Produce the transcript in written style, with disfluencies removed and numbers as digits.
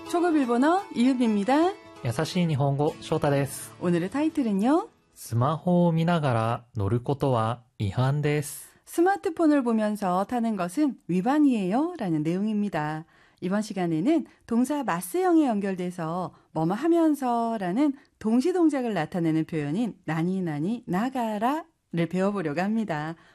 초급 일본어 이은비입니다. 優しい日本語、翔太です。 오늘의 타이틀은요. スマホを見ながら乗ることは違反です。 스마트폰을 보면서 타는 것은 위반이에요 라는 내용입니다. 이번 시간에는 동사 마스형에 연결돼서 뭐뭐 하면서 라는 동시동작을 나타내는 표현인 나니나니 나가라를 배워보려고 합니다.